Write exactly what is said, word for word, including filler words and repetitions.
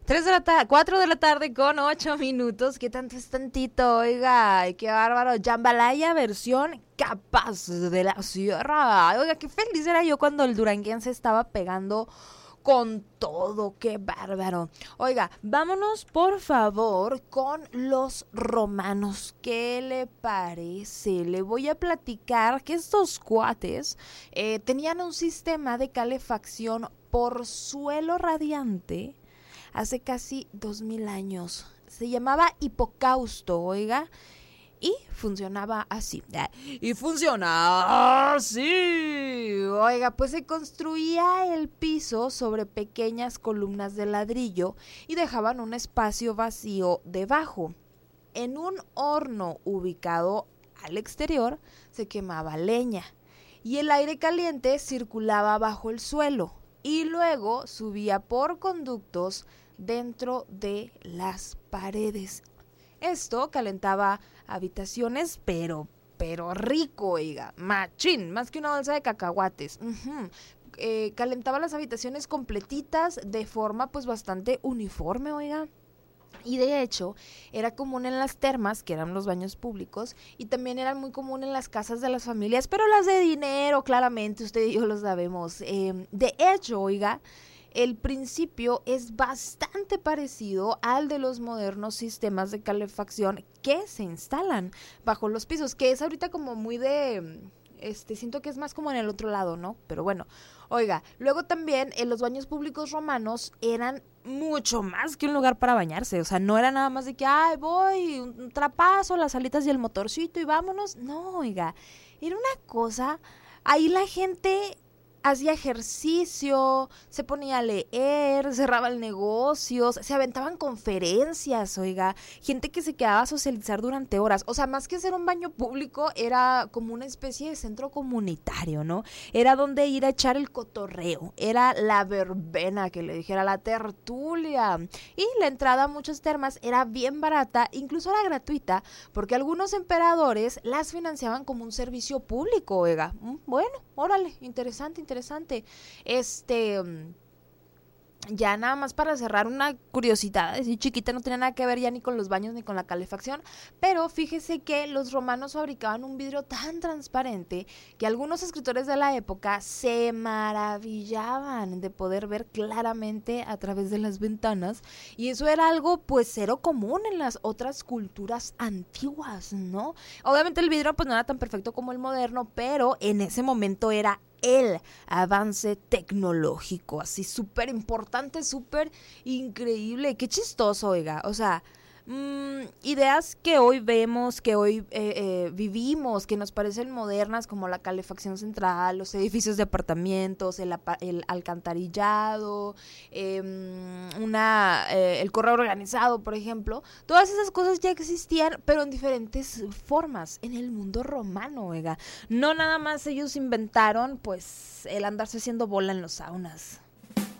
Tres de la tarde, cuatro de la tarde con ocho minutos. ¿Qué tanto es tantito? Oiga, ay, qué bárbaro. Jambalaya versión Capaz de la Sierra. Oiga, qué feliz era yo cuando el duranguense estaba pegando con todo, qué bárbaro. Oiga, vámonos por favor con los romanos. ¿Qué le parece? Le voy a platicar que estos cuates eh, tenían un sistema de calefacción por suelo radiante hace casi dos mil años. Se llamaba hipocausto, oiga. Y funcionaba así. Y funciona así. Oiga, pues se construía el piso sobre pequeñas columnas de ladrillo y dejaban un espacio vacío debajo. En un horno ubicado al exterior se quemaba leña y el aire caliente circulaba bajo el suelo y luego subía por conductos dentro de las paredes. Esto calentaba habitaciones, pero, pero rico, oiga, machín, más que una bolsa de cacahuates. Uh-huh. Eh, calentaba las habitaciones completitas de forma pues bastante uniforme, oiga. Y de hecho, era común en las termas, que eran los baños públicos, y también era muy común en las casas de las familias, pero las de dinero, claramente, usted y yo lo sabemos. Eh, de hecho, oiga, el principio es bastante parecido al de los modernos sistemas de calefacción que se instalan bajo los pisos, que es ahorita como muy de... Este, siento que es más como en el otro lado, ¿no? Pero bueno, oiga, luego también en los baños públicos romanos eran mucho más que un lugar para bañarse, o sea, no era nada más de que, ay, voy, un trapazo, las alitas y el motorcito y vámonos, no, oiga, era una cosa, ahí la gente hacía ejercicio, se ponía a leer, cerraba el negocio, se aventaban conferencias, oiga, gente que se quedaba a socializar durante horas, o sea, más que ser un baño público, era como una especie de centro comunitario, ¿no? Era donde ir a echar el cotorreo, era la verbena, que le dijera, la tertulia, y la entrada a muchas termas era bien barata, incluso era gratuita, porque algunos emperadores las financiaban como un servicio público, oiga, bueno, órale, interesante, interesante. Interesante. Este, ya nada más para cerrar una curiosidad, así chiquita, no tenía nada que ver ya ni con los baños ni con la calefacción, pero fíjese que los romanos fabricaban un vidrio tan transparente que algunos escritores de la época se maravillaban de poder ver claramente a través de las ventanas, y eso era algo pues cero común en las otras culturas antiguas, ¿no? Obviamente el vidrio pues no era tan perfecto como el moderno, pero en ese momento era el avance tecnológico, así súper importante, súper increíble, qué chistoso, oiga, o sea, mmm, ideas que hoy vemos, que hoy eh, eh, vivimos, que nos parecen modernas, como la calefacción central, los edificios de apartamentos, el, el alcantarillado, eh, una, eh, el correo organizado, por ejemplo, todas esas cosas ya existían, pero en diferentes formas en el mundo romano, oiga, no nada más ellos inventaron pues el andarse haciendo bola en los saunas.